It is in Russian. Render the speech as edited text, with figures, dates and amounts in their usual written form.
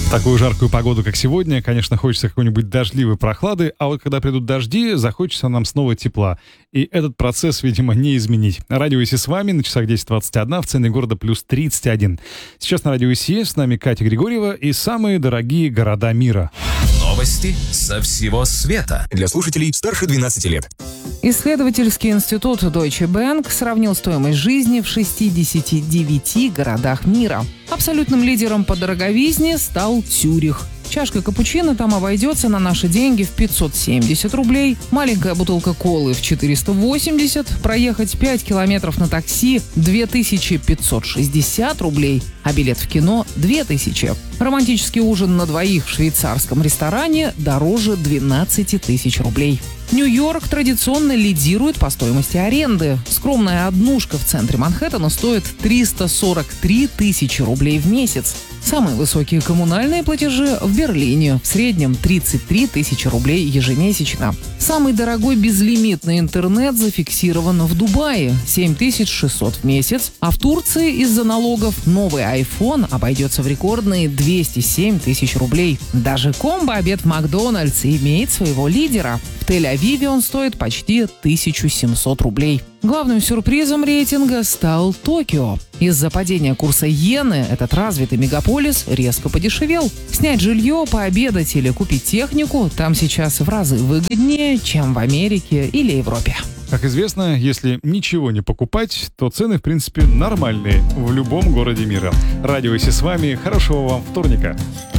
Такую жаркую погоду, как сегодня, конечно, хочется какой-нибудь дождливой прохлады, а вот когда придут дожди, захочется нам снова тепла. И этот процесс, видимо, не изменить. Радио ИС с вами, на часах 10:21, в центре города плюс 31. Сейчас на Радио ИС с нами Катя Григорьева и самые дорогие города мира. Новости со всего света. Для слушателей старше 12 лет. Исследовательский институт Deutsche Bank сравнил стоимость жизни в 69 городах мира. Абсолютным лидером по дороговизне стал Цюрих. Чашка капучино там обойдется на наши деньги в 570 рублей, маленькая бутылка колы в 480, проехать 5 километров на такси 2560 рублей, а билет в кино 2000. Романтический ужин на двоих в швейцарском ресторане дороже 12 тысяч рублей. Нью-Йорк традиционно лидирует по стоимости аренды. Скромная однушка в центре Манхэттена стоит 343 тысячи рублей в месяц. Самые высокие коммунальные платежи в Берлине, в среднем 33 тысячи рублей ежемесячно. Самый дорогой безлимитный интернет зафиксирован в Дубае – 7600 в месяц, а в Турции из-за налогов новый iPhone обойдется в рекордные 207 тысяч рублей. Даже комбо-обед в Макдональдс имеет своего лидера. В Тель-Авиве он стоит почти 1700 рублей. Главным сюрпризом рейтинга стал Токио. Из-за падения курса иены этот развитый мегаполис резко подешевел. Снять жилье, пообедать или купить технику там сейчас в разы выгоднее, чем в Америке или Европе. Как известно, если ничего не покупать, то цены, в принципе, нормальные в любом городе мира. Радио ИС с вами. Хорошего вам вторника.